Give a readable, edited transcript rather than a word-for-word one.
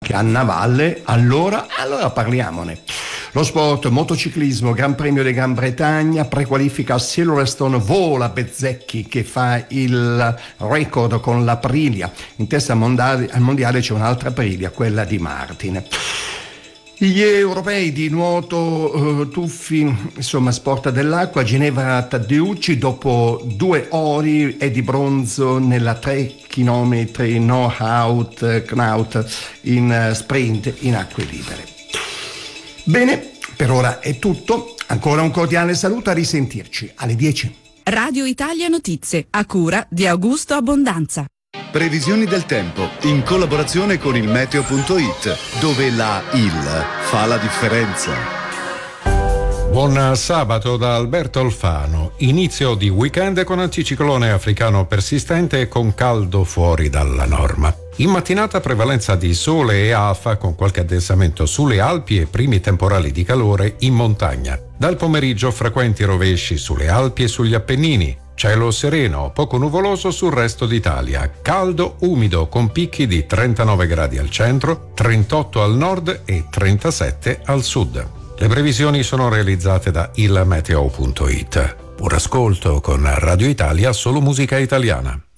anche a Navalle, allora parliamone. Lo sport, motociclismo, Gran Premio di Gran Bretagna, prequalifica a Silverstone, vola Bezzecchi che fa il record con l'Aprilia. In testa al mondiale c'è un'altra Aprilia, quella di Martin. Gli europei di nuoto, tuffi, insomma sport dell'acqua, Ginevra Taddeucci dopo 2 ori è di bronzo nella 3 km Knaut in sprint in acque libere. Bene, per ora è tutto. Ancora un cordiale saluto, a risentirci alle 10. Radio Italia Notizie, a cura di Augusto Abbondanza. Previsioni del tempo in collaborazione con il meteo.it, dove la IL fa la differenza. Buon sabato da Alberto Alfano. Inizio di weekend con anticiclone africano persistente e con caldo fuori dalla norma. In mattinata prevalenza di sole e afa con qualche addensamento sulle Alpi e primi temporali di calore in montagna. Dal pomeriggio frequenti rovesci sulle Alpi e sugli Appennini. Cielo sereno, poco nuvoloso sul resto d'Italia. Caldo, umido con picchi di 39 gradi al centro, 38 al nord e 37 al sud. Le previsioni sono realizzate da ilmeteo.it. Buon ascolto con Radio Italia, solo musica italiana.